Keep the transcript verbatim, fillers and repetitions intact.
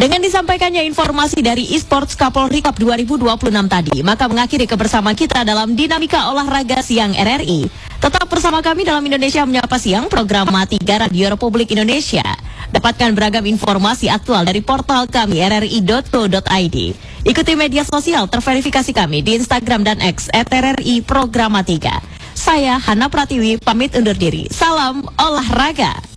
Dengan disampaikannya informasi dari Esports Kapolri Cup dua ribu dua puluh enam tadi, maka mengakhiri kebersamaan kita dalam Dinamika Olahraga Siang R R I. Tetap bersama kami dalam Indonesia Menyapa Siang, program tiga Radio Republik Indonesia. Dapatkan beragam informasi aktual dari portal kami r r i dot co dot i d. Ikuti media sosial terverifikasi kami di Instagram dan X at R R I Programa tiga. Saya Hana Pratiwi pamit undur diri. Salam olahraga.